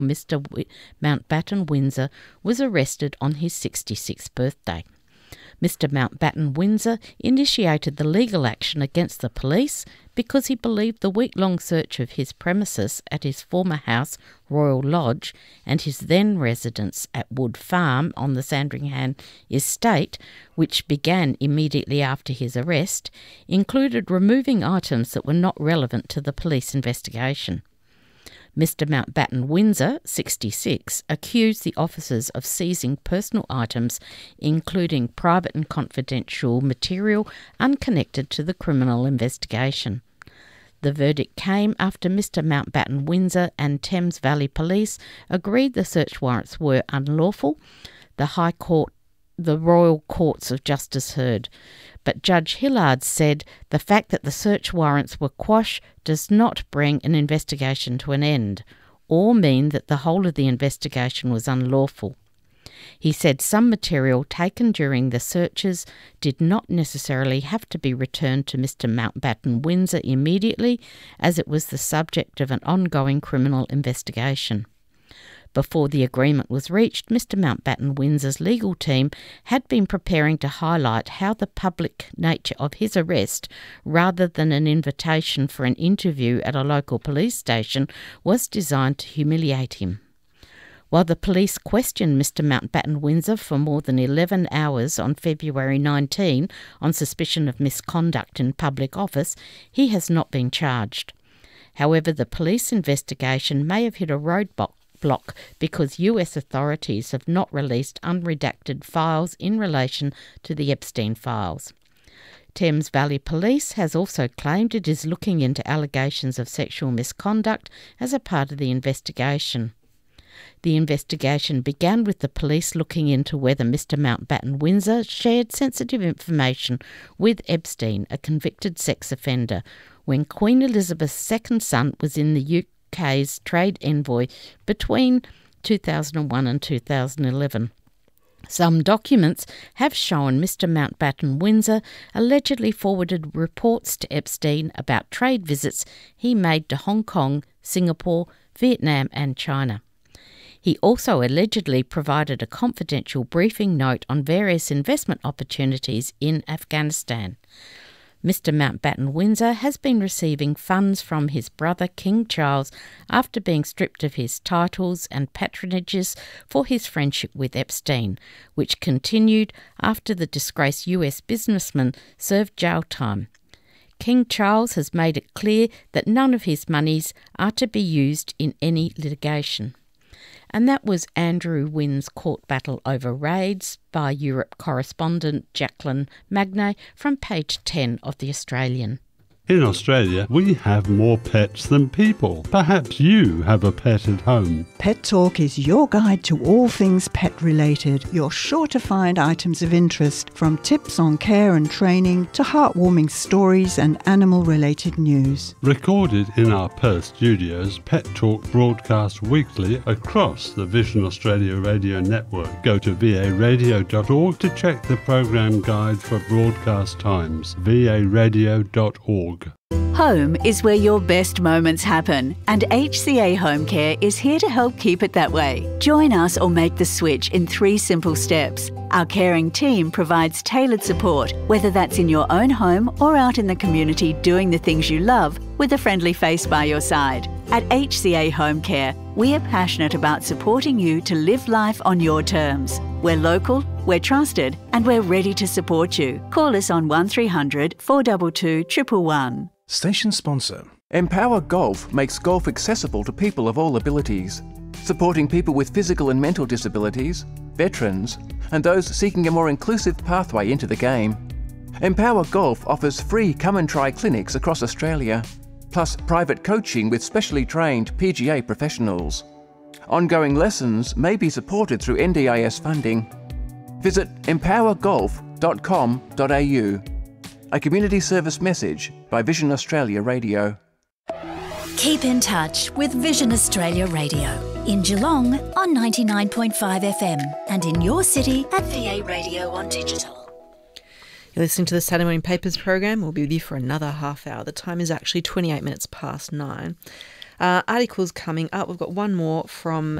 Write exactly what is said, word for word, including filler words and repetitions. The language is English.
Mister W- Mountbatten Windsor was arrested on his sixty-sixth birthday. Mister Mountbatten Windsor initiated the legal action against the police because he believed the week-long search of his premises at his former house, Royal Lodge, and his then residence at Wood Farm on the Sandringham estate, which began immediately after his arrest, included removing items that were not relevant to the police investigation. Mister Mountbatten Windsor, sixty-six, accused the officers of seizing personal items, including private and confidential material unconnected to the criminal investigation. The verdict came after Mister Mountbatten Windsor and Thames Valley Police agreed the search warrants were unlawful. The High Court, the Royal Courts of Justice heard. But Judge Hillard said the fact that the search warrants were quashed does not bring an investigation to an end, or mean that the whole of the investigation was unlawful. He said some material taken during the searches did not necessarily have to be returned to Mister Mountbatten Windsor immediately, as it was the subject of an ongoing criminal investigation. Before the agreement was reached, Mister Mountbatten Windsor's legal team had been preparing to highlight how the public nature of his arrest, rather than an invitation for an interview at a local police station, was designed to humiliate him. While the police questioned Mister Mountbatten Windsor for more than eleven hours on February nineteenth on suspicion of misconduct in public office, he has not been charged. However, the police investigation may have hit a roadblock block because U S authorities have not released unredacted files in relation to the Epstein files. Thames Valley Police has also claimed it is looking into allegations of sexual misconduct as a part of the investigation. The investigation began with the police looking into whether Mister Mountbatten Windsor shared sensitive information with Epstein, a convicted sex offender, when Queen Elizabeth's second son was in the U K's trade envoy between two thousand one and two thousand eleven. Some documents have shown Mister Mountbatten Windsor allegedly forwarded reports to Epstein about trade visits he made to Hong Kong, Singapore, Vietnam and China. He also allegedly provided a confidential briefing note on various investment opportunities in Afghanistan. Mister Mountbatten Windsor has been receiving funds from his brother King Charles after being stripped of his titles and patronages for his friendship with Epstein, which continued after the disgraced U S businessman served jail time. King Charles has made it clear that none of his monies are to be used in any litigation. And that was Andrew Wynn's court battle over raids by Europe correspondent Jacqueline Magnay from page ten of The Australian. In Australia, we have more pets than people. Perhaps you have a pet at home. Pet Talk is your guide to all things pet-related. You're sure to find items of interest, from tips on care and training to heartwarming stories and animal-related news. Recorded in our Perth studios, Pet Talk broadcasts weekly across the Vision Australia radio network. Go to v a radio dot org to check the program guide for broadcast times. v a radio dot org. Home is where your best moments happen, and H C A Home Care is here to help keep it that way. Join us or make the switch in three simple steps. Our caring team provides tailored support, whether that's in your own home or out in the community doing the things you love with a friendly face by your side. At H C A Home Care, we are passionate about supporting you to live life on your terms. We're local, we're trusted, and we're ready to support you. Call us on one three hundred, four two two, one one one. Station sponsor. Empower Golf makes golf accessible to people of all abilities, supporting people with physical and mental disabilities, veterans, and those seeking a more inclusive pathway into the game. Empower Golf offers free come and try clinics across Australia, plus private coaching with specially trained P G A professionals. Ongoing lessons may be supported through N D I S funding. Visit empower golf dot com dot a u. A community service message by Vision Australia Radio. Keep in touch with Vision Australia Radio in Geelong on ninety-nine point five F M and in your city at V A Radio on digital. You're listening to the Saturday Morning Papers program. We'll be with you for another half hour. The time is actually twenty-eight minutes past nine. Uh, articles coming up. We've got one more from